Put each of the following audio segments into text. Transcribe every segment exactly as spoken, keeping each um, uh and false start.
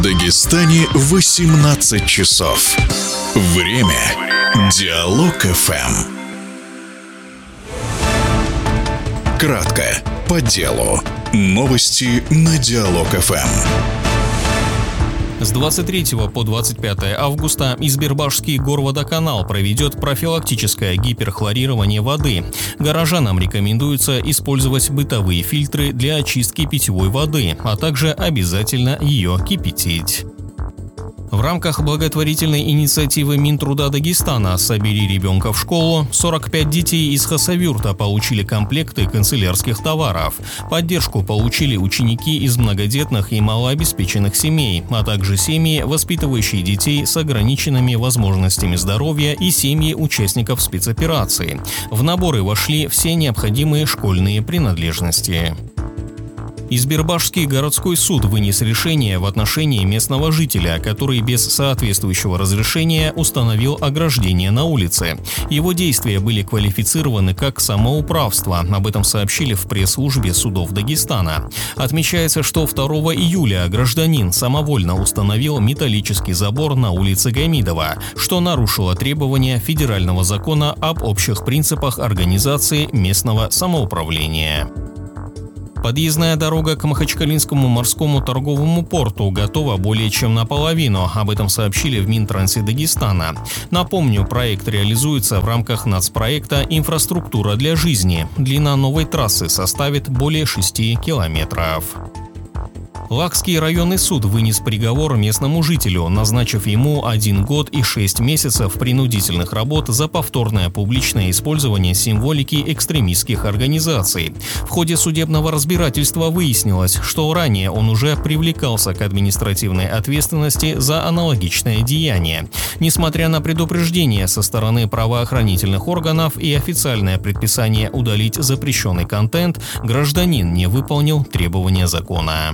Дагестане восемнадцать часов. Время. Диалог эф эм. Кратко, по делу. Новости на Диалог эф эм. С двадцать третьего по двадцать пятое августа Избербашский горводоканал проведет профилактическое гиперхлорирование воды. Горожанам рекомендуется использовать бытовые фильтры для очистки питьевой воды, а также обязательно ее кипятить. В рамках благотворительной инициативы Минтруда Дагестана «Собери ребенка в школу» сорок пять детей из Хасавюрта получили комплекты канцелярских товаров. Поддержку получили ученики из многодетных и малообеспеченных семей, а также семьи, воспитывающие детей с ограниченными возможностями здоровья и семьи участников спецоперации. В наборы вошли все необходимые школьные принадлежности. Избербашский городской суд вынес решение в отношении местного жителя, который без соответствующего разрешения установил ограждение на улице. Его действия были квалифицированы как самоуправство, об этом сообщили в пресс-службе судов Дагестана. Отмечается, что второго июля гражданин самовольно установил металлический забор на улице Гамидова, что нарушило требования федерального закона об общих принципах организации местного самоуправления. Подъездная дорога к Махачкалинскому морскому торговому порту готова более чем наполовину, об этом сообщили в Минтрансе Дагестана. Напомню, проект реализуется в рамках нацпроекта «Инфраструктура для жизни». Длина новой трассы составит более шести километров. Лакский районный суд вынес приговор местному жителю, назначив ему один год и шесть месяцев принудительных работ за повторное публичное использование символики экстремистских организаций. В ходе судебного разбирательства выяснилось, что ранее он уже привлекался к административной ответственности за аналогичное деяние. Несмотря на предупреждение со стороны правоохранительных органов и официальное предписание удалить запрещенный контент, гражданин не выполнил требования закона.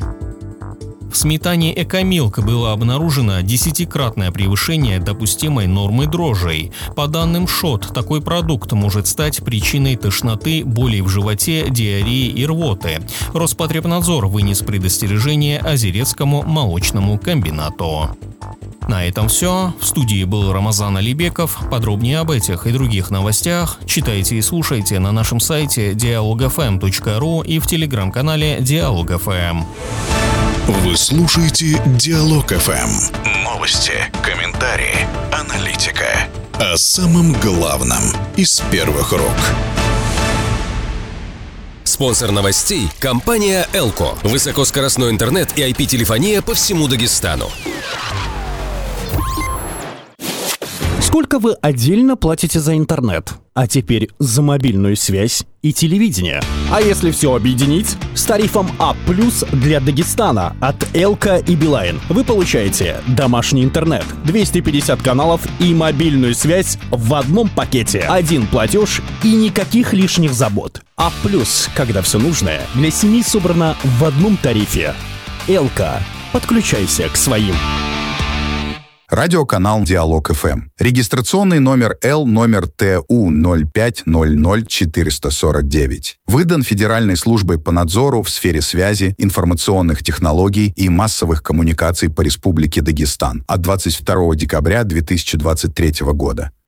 В сметане «Экомилк» было обнаружено десятикратное превышение допустимой нормы дрожжей. По данным ШОТ, такой продукт может стать причиной тошноты, болей в животе, диареи и рвоты. Роспотребнадзор вынес предостережение Озерецкому молочному комбинату. На этом все. В студии был Рамазан Алибеков. Подробнее об этих и других новостях читайте и слушайте на нашем сайте диалог эф эм точка ру и в телеграм-канале Диалог эф эм. Вы слушаете Диалог эф эм. Новости, комментарии, аналитика. О самом главном из первых рук. Спонсор новостей – компания «Элко». Высокоскоростной интернет и ай пи-телефония по всему Дагестану. Сколько вы отдельно платите за интернет? А теперь за мобильную связь и телевидение. А если все объединить? С тарифом А плюс для Дагестана от Элко и Билайн вы получаете домашний интернет, двести пятьдесят каналов и мобильную связь в одном пакете. Один платеж и никаких лишних забот. А плюс, когда все нужное для семьи собрано в одном тарифе. Элко. Подключайся к своим. Радиоканал Диалог эф эм. Регистрационный номер Л номер Т У ноль пять ноль ноль четыре сорок девять. Выдан Федеральной службой по надзору в сфере связи, информационных технологий и массовых коммуникаций по Республике Дагестан от двадцать второго декабря две тысячи двадцать третьего года.